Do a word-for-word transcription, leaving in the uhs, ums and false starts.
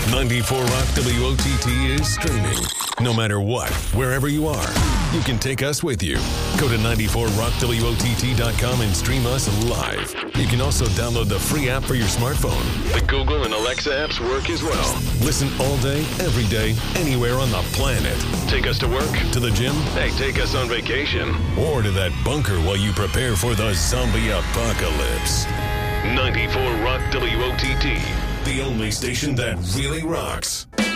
ninety-four Rock W O T T is streaming. No matter what, wherever you are, you can take us with you. Go to ninety-four rock W O T T dot com and stream us live. You can also download the free app for your smartphone. The Google and Alexa apps work as well. Listen all day, every day, anywhere on the planet. Take us to work, to the gym, hey, take us on vacation, or to that bunker while you prepare for the zombie apocalypse. ninety-four Rock W O T T, the only station that really rocks.